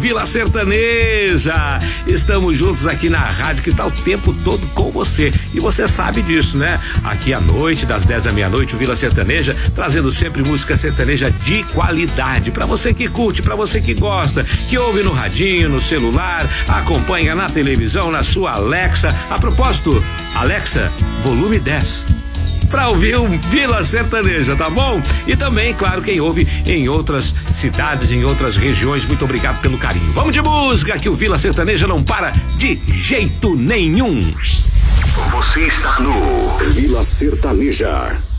Vila Sertaneja. Estamos juntos aqui na rádio que tá o tempo todo com você. E você sabe disso, né? Aqui à noite, das 10 à meia-noite, o Vila Sertaneja, trazendo sempre música sertaneja de qualidade. Pra você que curte, pra você que gosta, que ouve no radinho, no celular, acompanha na televisão, na sua Alexa. A propósito, Alexa, volume 10. Pra ouvir um Vila Sertaneja, tá bom? E também, claro, quem ouve em outras cidades, em outras regiões, muito obrigado pelo carinho. Vamos de música, que o Vila Sertaneja não para de jeito nenhum. Você está no Vila Sertaneja.